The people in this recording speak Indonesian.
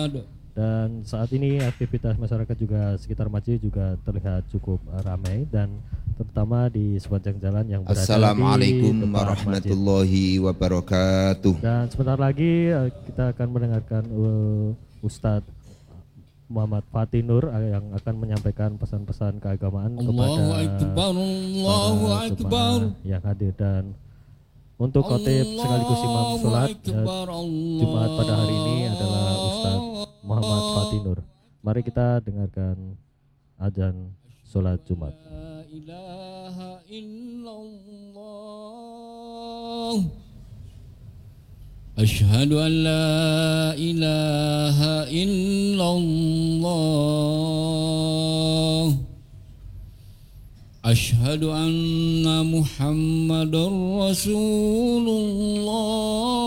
Dan saat ini aktivitas masyarakat juga sekitar masjid juga terlihat cukup ramai dan terutama di sepanjang jalan yang berada Assalamualaikum di depan masjid. warahmatullahi wabarakatuh. Dan sebentar lagi kita akan mendengarkan Ustadz Muhammad Fatih Nur yang akan menyampaikan pesan-pesan keagamaan kepada para jemaah yang hadir. Dan untuk khotib sekaligus imam sholat Jumat pada hari ini adalah Ustadz Muhammad Fatih Nur. Mari kita dengarkan azan sholat Jumat. La ilaha illallah. Asyhadu an la ilaha illallah. Asyhadu anna Muhammadar Rasulullah.